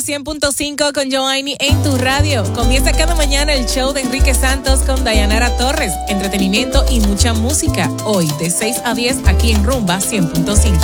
100.5 con Joanny en tu radio. Comienza cada mañana el show de Enrique Santos con Dayanara Torres. Entretenimiento y mucha música. Hoy de 6 a 10 aquí en Rumba 100.5.